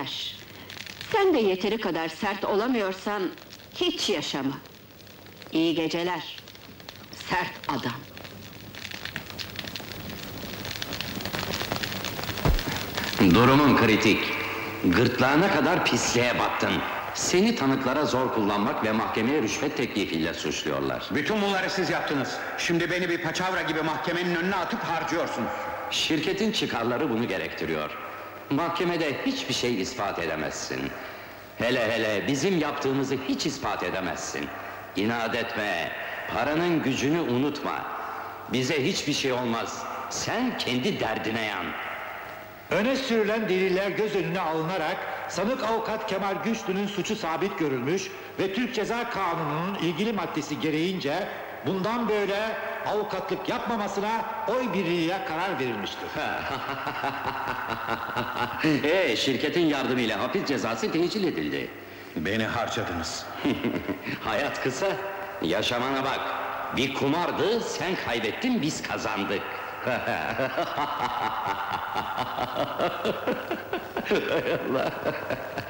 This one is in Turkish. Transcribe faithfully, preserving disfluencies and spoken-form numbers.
yaş. Sen de yeteri kadar sert olamıyorsan hiç yaşama. İyi geceler. Sert adam. Durumun kritik. Gırtlağına kadar pisliğe battın. Seni tanıklara zor kullanmak ve mahkemeye rüşvet teklifiyle suçluyorlar. Bütün bunları siz yaptınız. Şimdi beni bir paçavra gibi mahkemenin önüne atıp harcıyorsunuz. Şirketin çıkarları bunu gerektiriyor. Mahkemede hiçbir şey ispat edemezsin. Hele hele bizim yaptığımızı hiç ispat edemezsin. İnat etme, paranın gücünü unutma. Bize hiçbir şey olmaz. Sen kendi derdine yan. Öne sürülen deliller göz önüne alınarak sanık avukat Kemal Güçlü'nün suçu sabit görülmüş ve Türk Ceza Kanunu'nun ilgili maddesi gereğince bundan böyle avukatlık yapmamasına oy birliğiyle karar verilmiştir. Ee, şirketin yardımıyla hapis cezası tecil edildi. Beni harcadınız. Hayat kısa, yaşamana bak. Bir kumardı, sen kaybettin, biz kazandık. Hay Allah!